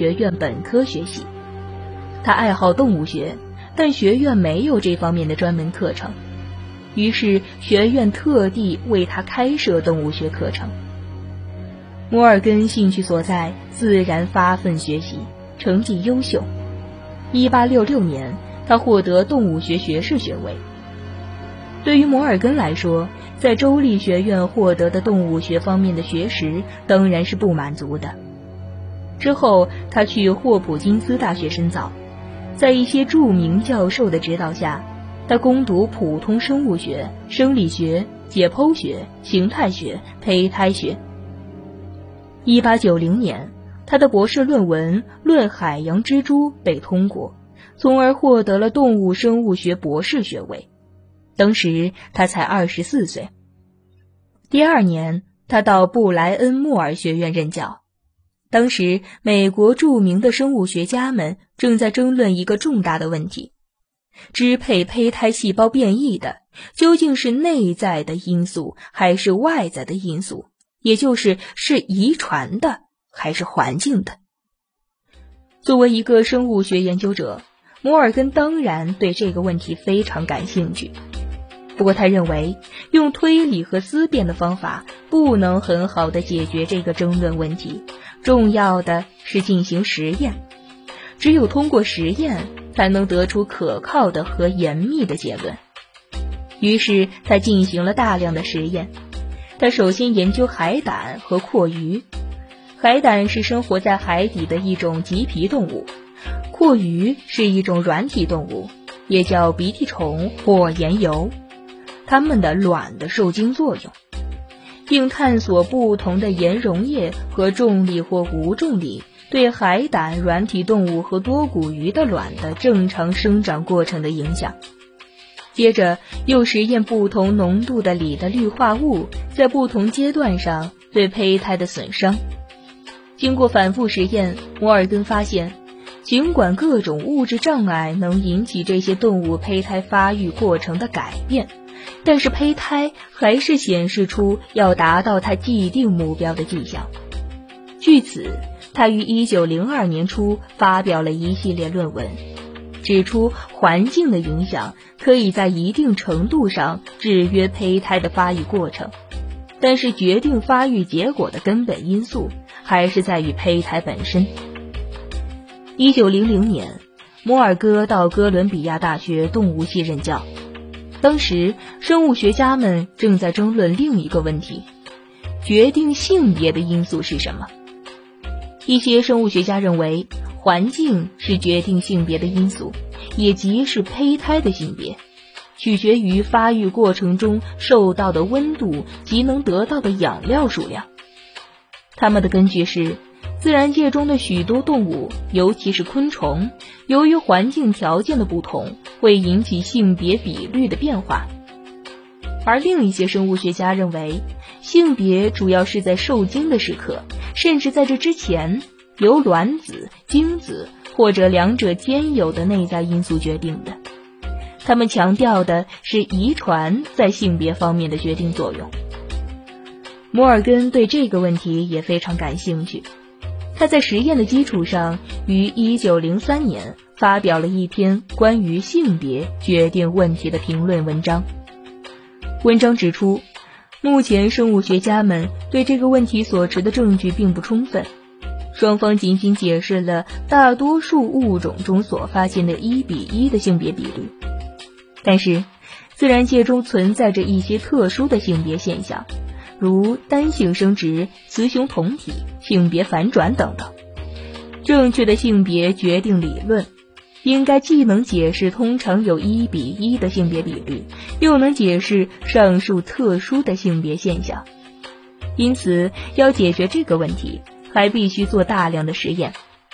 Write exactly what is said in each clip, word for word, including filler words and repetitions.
学院本科学习。他爱好动物学，但学院没有这方面的专门课程，于是学院特地为他开设动物学课程。摩尔根兴趣所在，自然发奋学习，成绩优秀。一八六六年，他获得动物学学士学位。对于摩尔根来说，在州立学院获得的动物学方面的学识当然是不满足的。之后，他去霍普金斯大学深造，在一些著名教授的指导下，他攻读普通生物学、生理学、解剖学、形态学、胚胎学。一八九零年，他的博士论文《论海洋蜘蛛》被通过，从而获得了动物生物学博士学位。当时他才二十四岁。第二年，他到布莱恩莫尔学院任教。当时，美国著名的生物学家们正在争论一个重大的问题：支配胚胎细胞变异的究竟是内在的因素还是外在的因素，也就是是遗传的还是环境的。作为一个生物学研究者，摩尔根当然对这个问题非常感兴趣。不过他认为，用推理和思辨的方法不能很好地解决这个争论问题，重要的是进行实验。只有通过实验，才能得出可靠的和严密的结论。于是他进行了大量的实验。他首先研究海胆和蛞蝓。海胆是生活在海底的一种棘皮动物，蛞蝓是一种软体动物，也叫鼻涕虫或盐油。它们的卵的受精作用，并探索不同的盐溶液和重力或无重力对海胆、软体动物和多骨鱼的卵的正常生长过程的影响。接着又实验不同浓度的锂的氯化物在不同阶段上对胚胎的损伤。经过反复实验，摩尔根发现，尽管各种物质障碍能引起这些动物胚胎发育过程的改变，但是胚胎还是显示出要达到它既定目标的迹象。据此，他于一九零二年初发表了一系列论文，指出环境的影响可以在一定程度上制约胚胎的发育过程，但是决定发育结果的根本因素还是在于胚胎本身。一九零零年，摩尔哥到哥伦比亚大学动物系任教。当时，生物学家们正在争论另一个问题：决定性别的因素是什么？一些生物学家认为，环境是决定性别的因素，也即是胚胎的性别，取决于发育过程中受到的温度及能得到的养料数量。他们的根据是，自然界中的许多动物，尤其是昆虫，由于环境条件的不同，会引起性别比率的变化。而另一些生物学家认为，性别主要是在受精的时刻，甚至在这之前，由卵子、精子或者两者兼有的内在因素决定的。他们强调的是遗传在性别方面的决定作用。摩尔根对这个问题也非常感兴趣。他在实验的基础上，于一九零三年发表了一篇关于性别决定问题的评论文章。文章指出，目前生物学家们对这个问题所持的证据并不充分，双方仅仅解释了大多数物种中所发现的一比一的性别比率。但是，自然界中存在着一些特殊的性别现象，如单性生殖、雌雄同体、性别反转等等。正确的性别决定理论应该既能解释通常有一比一的性别比率，又能解释上述特殊的性别现象。因此，要解决这个问题，还必须做大量的实验。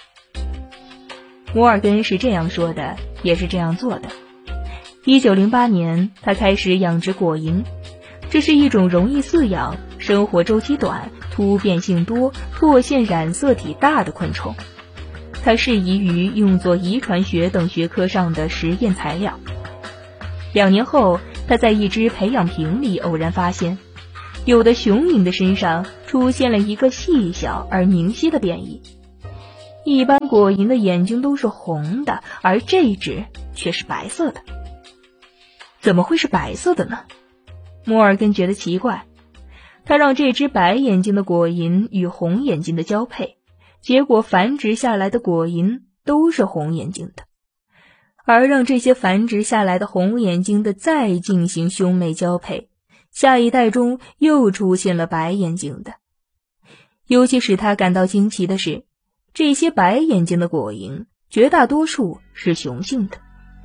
摩尔根是这样说的，也是这样做的。一九零八年，他开始养殖果蝇。这是一种容易饲养、生活周期短、突变性多、唾腺染色体大的昆虫。它适宜于用作遗传学等学科上的实验材料。两年后，他在一只培养瓶里偶然发现，有的雄蝇的身上出现了一个细小而明晰的变异。 一般果蝇的眼睛都是红的，而这只却是白色的。怎么会是白色的呢？摩尔根觉得奇怪，他让这只白眼睛的果蝇与红眼睛的交配，结果繁殖下来的果蝇都是红眼睛的，而让这些繁殖下来的红眼睛的再进行兄妹交配，下一代中又出现了白眼睛的。尤其使他感到惊奇的是，这些白眼睛的果蝇绝大多数是雄性的。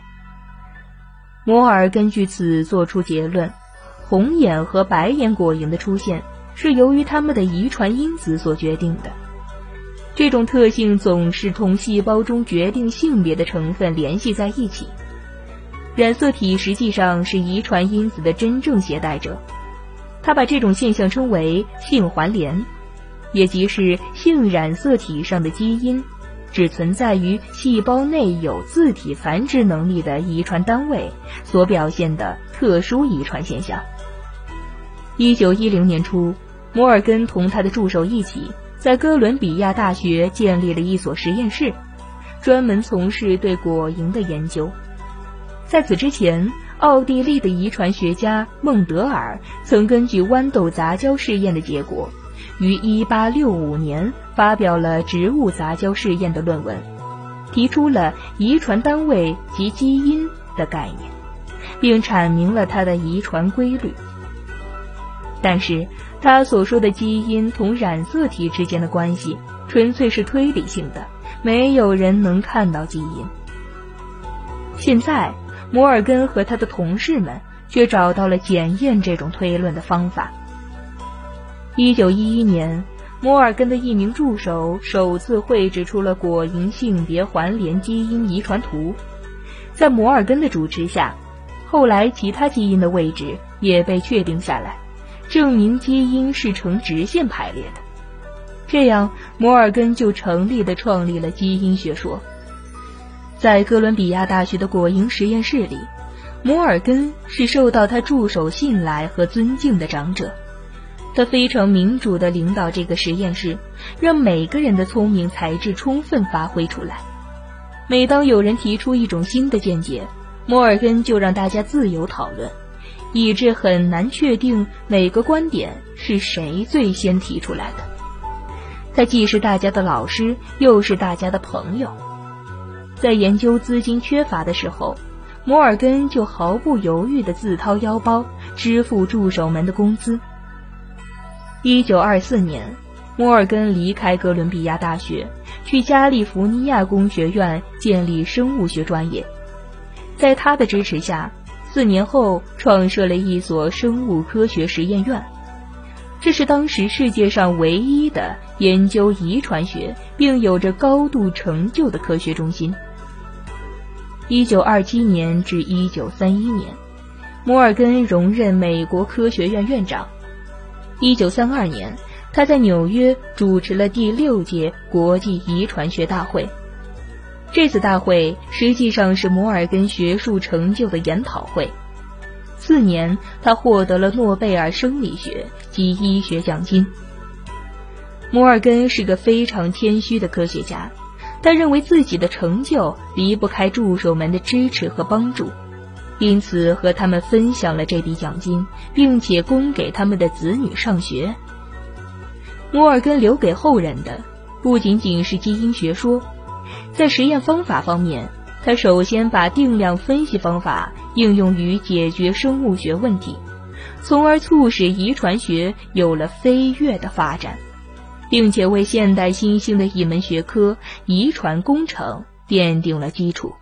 摩尔根据此做出结论，红眼和白眼果蝇的出现是由于它们的遗传因子所决定的。这种特性总是同细胞中决定性别的成分联系在一起。染色体实际上是遗传因子的真正携带者，他把这种现象称为性环联，也即是性染色体上的基因只存在于细胞内有自体繁殖能力的遗传单位所表现的特殊遗传现象。一九一零年初，摩尔根同他的助手一起在哥伦比亚大学建立了一所实验室，专门从事对果蝇的研究。在此之前，奥地利的遗传学家孟德尔曾根据豌豆杂交试验的结果，于一八六五年发表了植物杂交试验的论文，提出了遗传单位及基因的概念，并阐明了它的遗传规律。但是他所说的基因同染色体之间的关系纯粹是推理性的，没有人能看到基因。现在摩尔根和他的同事们却找到了检验这种推论的方法。一九一一年，摩尔根的一名助手首次绘制出了果蝇性别环联基因遗传图。在摩尔根的主持下，后来其他基因的位置也被确定下来，证明基因是呈直线排列的。这样，摩尔根就成立地创立了基因学说。在哥伦比亚大学的果蝇实验室里，摩尔根是受到他助手信赖和尊敬的长者。他非常民主地领导这个实验室，让每个人的聪明才智充分发挥出来。每当有人提出一种新的见解，摩尔根就让大家自由讨论，以致很难确定哪个观点是谁最先提出来的。他既是大家的老师，又是大家的朋友。在研究资金缺乏的时候，摩尔根就毫不犹豫地自掏腰包支付助手们的工资。一九二四年，摩尔根离开哥伦比亚大学，去加利福尼亚工学院建立生物学专业。在他的支持下，四年后创设了一所生物科学实验院，这是当时世界上唯一的研究遗传学并有着高度成就的科学中心。一九二七年至一九三一年，摩尔根荣任美国科学院院长。一九三二年，他在纽约主持了第六届国际遗传学大会。这次大会实际上是摩尔根学术成就的研讨会。次年，他获得了诺贝尔生理学及医学奖金。摩尔根是个非常谦虚的科学家，他认为自己的成就离不开助手们的支持和帮助，因此和他们分享了这笔奖金，并且供给他们的子女上学。摩尔根留给后人的不仅仅是基因学说，在实验方法方面，他首先把定量分析方法应用于解决生物学问题，从而促使遗传学有了飞跃的发展，并且为现代新兴的一门学科遗传工程奠定了基础。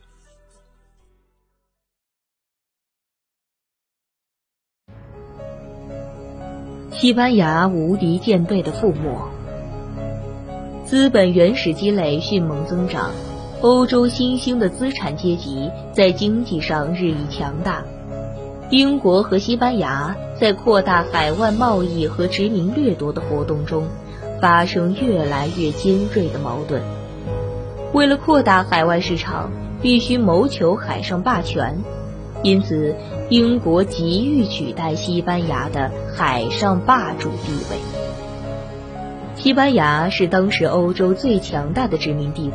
西班牙无敌舰队的覆没，资本原始积累迅猛增长，欧洲新兴的资产阶级在经济上日益强大。英国和西班牙在扩大海外贸易和殖民掠夺的活动中，发生越来越尖锐的矛盾。为了扩大海外市场，必须谋求海上霸权，因此英国急于取代西班牙的海上霸主地位。 西班牙是当时欧洲最强大的殖民地